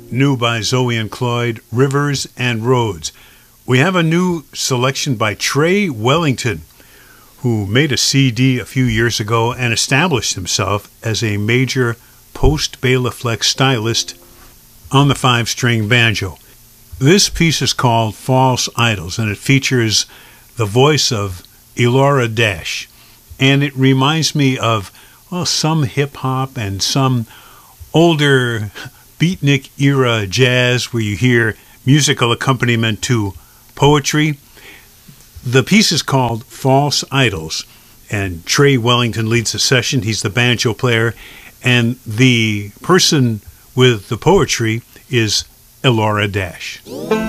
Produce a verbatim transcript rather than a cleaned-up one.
New by Zoe and Cloyd, Rivers and Roads. We have a new selection by Trey Wellington, who made a C D a few years ago and established himself as a major post-Bela Fleck stylist on the five-string banjo. This piece is called False Idols, and it features the voice of Elora Dash. And it reminds me of, well, some hip-hop and some older beatnik-era jazz where you hear musical accompaniment to poetry. The piece is called False Idols, and Trey Wellington leads the session. He's the banjo player, and the person with the poetry is Elora Dash.